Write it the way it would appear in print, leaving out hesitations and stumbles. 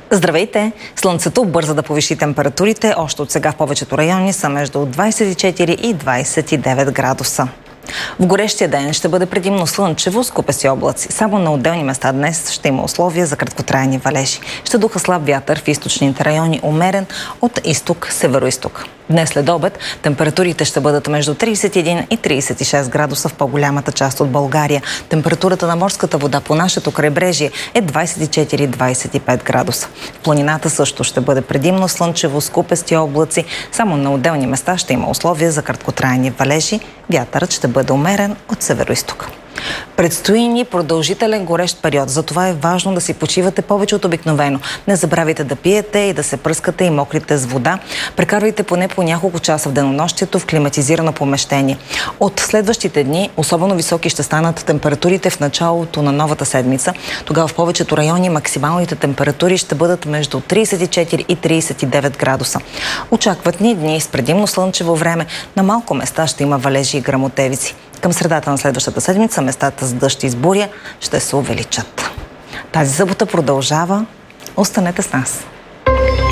Здравейте! Слънцето бърза да повиши температурите. Още от сега в повечето райони са между 24 и 29 градуса. В горещия ден ще бъде предимно слънчево с купести облаци. Само на отделни места днес ще има условия за краткотрайни валежи. Ще духа слаб вятър в източните райони, умерен от изток-североизток. Днес след обед температурите ще бъдат между 31 и 36 градуса в по-голямата част от България. Температурата на морската вода по нашето крайбрежие е 24-25 градуса. В планината също ще бъде предимно слънчево с купести облаци. Само на отделни места ще има условия за краткотрайни валежи. Вятърът ще бъде умерен от североизток. Предстои ни продължителен горещ период, затова е важно да си почивате повече от обикновено. Не забравяйте да пиете и да се пръскате и мокрите с вода. Прекарвайте поне по няколко часа в денонощието в климатизирано помещение. От следващите дни особено високи ще станат температурите в началото на новата седмица. Тогава в повечето райони максималните температури ще бъдат между 34 и 39 градуса. Очакват ни дни с предимно слънчево време. На малко места ще има валежи и гръмотевици. Към средата на следващата седмица местата с дъжд и с буря ще се увеличат. Тази събота продължава. Останете с нас!